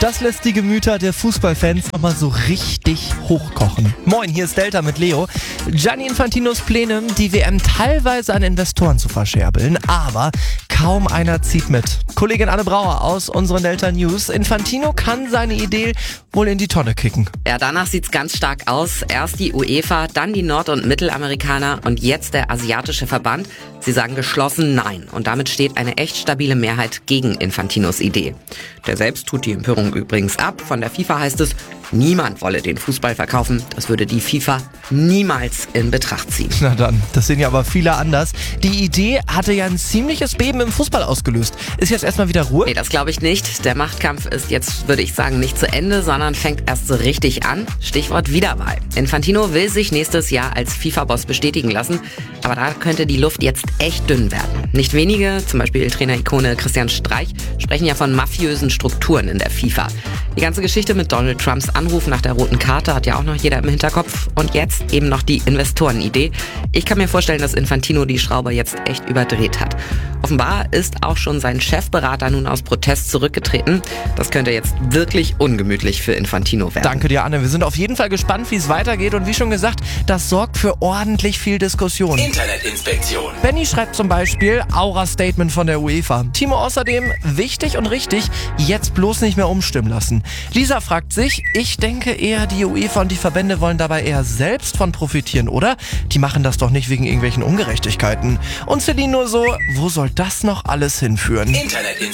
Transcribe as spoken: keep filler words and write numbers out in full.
Das lässt die Gemüter der Fußballfans nochmal so richtig hochkochen. Moin, hier ist Delta mit Leo. Gianni Infantinos Pläne, die W M teilweise an Investoren zu verscherbeln, aber kaum einer zieht mit. Kollegin Anne Brauer aus unseren Delta News. Infantino kann seine Idee wohl in die Tonne kicken. Ja, danach sieht's ganz stark aus. Erst die UEFA, dann die Nord- und Mittelamerikaner und jetzt der asiatische Verband. Sie sagen geschlossen Nein. Und damit steht eine echt stabile Mehrheit gegen Infantinos Idee. Der selbst tut die Empörung übrigens ab. Von der FIFA heißt es, niemand wolle den Fußball verkaufen. Das würde die FIFA niemals in Betracht ziehen. Na dann, das sehen ja aber viele anders. Die Idee hatte ja ein ziemliches Beben im Fußball ausgelöst. Ist jetzt erstmal wieder Ruhe? Nee, das glaube ich nicht. Der Machtkampf ist jetzt, würde ich sagen, nicht zu Ende, sondern fängt erst so richtig an. Stichwort Wiederwahl. Infantino will sich nächstes Jahr als FIFA-Boss bestätigen lassen, aber da könnte die Luft jetzt echt dünn werden. Nicht wenige, zum Beispiel Trainerikone Christian Streich, sprechen ja von mafiösen Strukturen in der FIFA. Die ganze Geschichte mit Donald Trumps Anruf nach der roten Karte hat ja auch noch jeder im Hinterkopf. Und jetzt eben noch die Investorenidee. Ich kann mir vorstellen, dass Infantino die Schraube jetzt echt überdreht hat. Offenbar ist auch schon sein Chefberater nun aus Protest zurückgetreten. Das könnte jetzt wirklich ungemütlich für Infantino werden. Danke dir, Anne. Wir sind auf jeden Fall gespannt, wie es weitergeht. Und wie schon gesagt, das sorgt für ordentlich viel Diskussion. Internetinspektion. Benny schreibt zum Beispiel Aura-Statement von der UEFA. Timo außerdem, wichtig und richtig, jetzt bloß nicht mehr umstimmen lassen. Lisa fragt sich, ich denke eher, die UEFA und die Verbände wollen dabei eher selbst von profitieren, oder? Die machen das doch nicht wegen irgendwelchen Ungerechtigkeiten. Und Celine nur so, wo soll das noch alles hinführen? Internetinspektion.